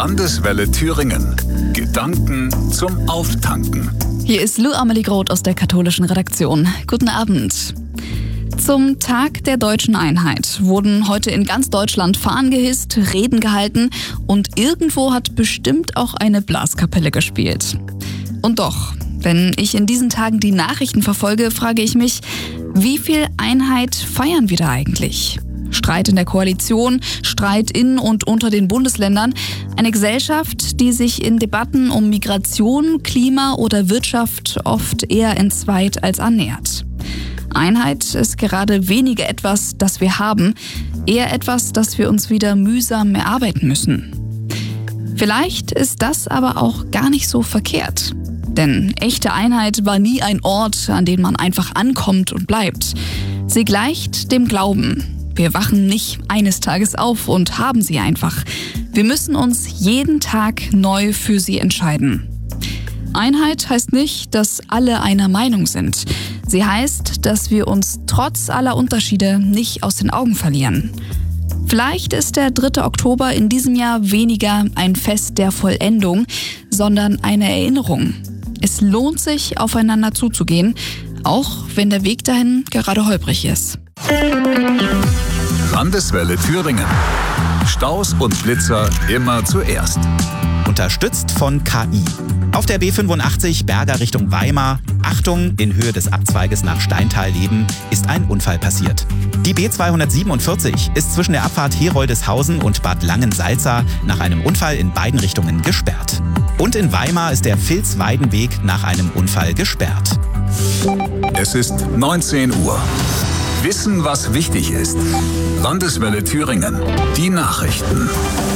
Landeswelle Thüringen. Gedanken zum Auftanken. Hier ist Lou Amelie Groth aus der katholischen Redaktion. Guten Abend. Zum Tag der deutschen Einheit wurden heute in ganz Deutschland Fahnen gehisst, Reden gehalten und irgendwo hat bestimmt auch eine Blaskapelle gespielt. Und doch, wenn ich in diesen Tagen die Nachrichten verfolge, frage ich mich, wie viel Einheit feiern wir da eigentlich? Streit in der Koalition, Streit in und unter den Bundesländern. Eine Gesellschaft, die sich in Debatten um Migration, Klima oder Wirtschaft oft eher entzweit als annähert. Einheit ist gerade weniger etwas, das wir haben, eher etwas, das wir uns wieder mühsam erarbeiten müssen. Vielleicht ist das aber auch gar nicht so verkehrt. Denn echte Einheit war nie ein Ort, an dem man einfach ankommt und bleibt. Sie gleicht dem Glauben. Wir wachen nicht eines Tages auf und haben sie einfach. Wir müssen uns jeden Tag neu für sie entscheiden. Einheit heißt nicht, dass alle einer Meinung sind. Sie heißt, dass wir uns trotz aller Unterschiede nicht aus den Augen verlieren. Vielleicht ist der 3. Oktober in diesem Jahr weniger ein Fest der Vollendung, sondern eine Erinnerung. Es lohnt sich, aufeinander zuzugehen, auch wenn der Weg dahin gerade holprig ist. Landeswelle Thüringen. Staus und Blitzer immer zuerst. Unterstützt von KI. Auf der B85 Berger Richtung Weimar, Achtung, in Höhe des Abzweiges nach Steintal-Leben ist ein Unfall passiert. Die B247 ist zwischen der Abfahrt Heroldeshausen und Bad Langensalza nach einem Unfall in beiden Richtungen gesperrt. Und in Weimar ist der Vilsweidenweg nach einem Unfall gesperrt. Es ist 19 Uhr. Wissen, was wichtig ist. Landeswelle Thüringen. Die Nachrichten.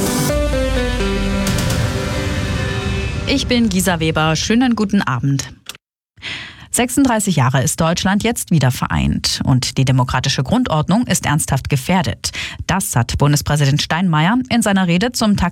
Ich bin Gisa Weber. Schönen guten Abend. 36 Jahre ist Deutschland jetzt wieder vereint und die demokratische Grundordnung ist ernsthaft gefährdet. Das hat Bundespräsident Steinmeier in seiner Rede zum Tag